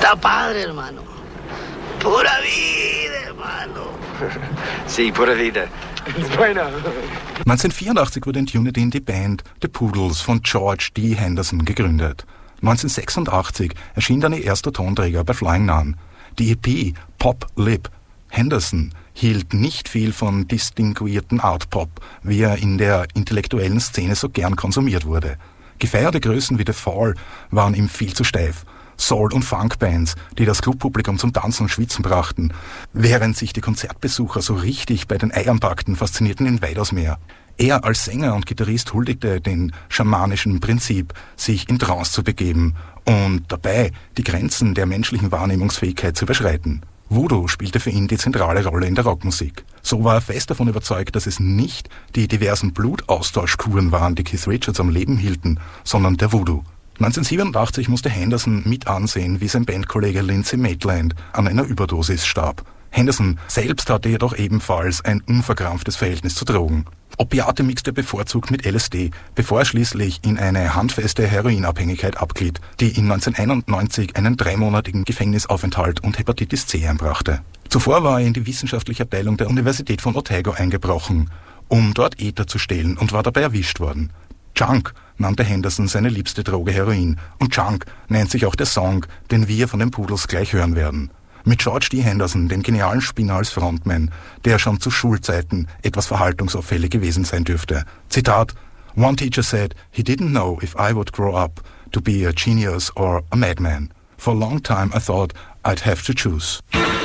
Está padre, hermano. Pura vida, hermano. Sí, pura vida. Bueno. 1984 wurde in Unity die Band The Poodles von George D. Henderson gegründet. 1986 erschien dann ihr erster Tonträger bei Flying Nun. Die EP Pop Lip Henderson hielt nicht viel von distinguierten Art Pop, wie er in der intellektuellen Szene so gern konsumiert wurde. Gefeierte Größen wie The Fall waren ihm viel zu steif. Soul- und Funk-Bands, die das Clubpublikum zum Tanzen und Schwitzen brachten, während sich die Konzertbesucher so richtig bei den Eiern packten, faszinierten ihn weitaus mehr. Er als Sänger und Gitarrist huldigte den schamanischen Prinzip, sich in Trance zu begeben und dabei die Grenzen der menschlichen Wahrnehmungsfähigkeit zu überschreiten. Voodoo spielte für ihn die zentrale Rolle in der Rockmusik. So war er fest davon überzeugt, dass es nicht die diversen Blutaustauschkuren waren, die Keith Richards am Leben hielten, sondern der Voodoo. 1987 musste Henderson mit ansehen, wie sein Bandkollege Lindsay Maitland an einer Überdosis starb. Henderson selbst hatte jedoch ebenfalls ein unverkrampftes Verhältnis zu Drogen. Opiate mixte er bevorzugt mit LSD, bevor er schließlich in eine handfeste Heroinabhängigkeit abglitt, die ihm 1991 einen 3-monatigen Gefängnisaufenthalt und Hepatitis C einbrachte. Zuvor war er in die wissenschaftliche Abteilung der Universität von Otago eingebrochen, um dort Ether zu stehlen und war dabei erwischt worden. Junk nannte Henderson seine liebste Droge Heroin und Junk nennt sich auch der Song, den wir von den Poodles gleich hören werden. Mit George D. Henderson, dem genialen Spinner als Frontman, der schon zu Schulzeiten etwas verhaltungsauffällig gewesen sein dürfte. Zitat: One teacher said he didn't know if I would grow up to be a genius or a madman. For a long time I thought I'd have to choose.